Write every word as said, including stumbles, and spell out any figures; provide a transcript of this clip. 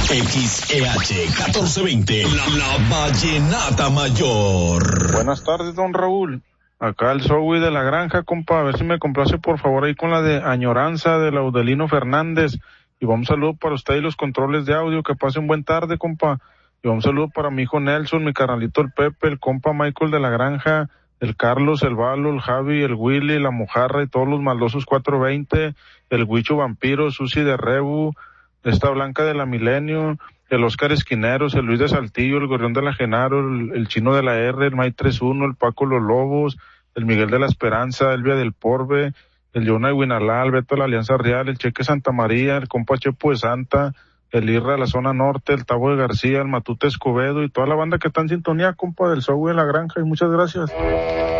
X E H catorce veinte, la, la Vallenata Mayor. Buenas tardes, don Raúl. Acá el Zoe de la Granja, compa, a ver si me complace por favor ahí con la de Añoranza de Laudelino Fernández. Y un saludo para usted y los controles de audio, que pase un buen tarde, compa. Y un saludo para mi hijo Nelson, mi carnalito el Pepe, el compa Michael de la Granja, el Carlos, el Valo, el Javi, el Willy, la Mojarra y todos los maldosos cuatrocientos veinte, el Huicho Vampiro, Susi de Rebu, esta Blanca de la Milenio, el Oscar Esquineros, el Luis de Saltillo, el Gorrión de la Genaro, el, el Chino de la R, el May treinta y uno, el Paco Los Lobos, el Miguel de la Esperanza, Elvia del Porbe, el Yona de Huinalá, el Beto de la Alianza Real, el Cheque Santa María, el compa Chepo de Santa, el Irra de la Zona Norte, el Tabo de García, el Matute Escobedo y toda la banda que está en sintonía, compa, del Show de la Granja, y muchas gracias.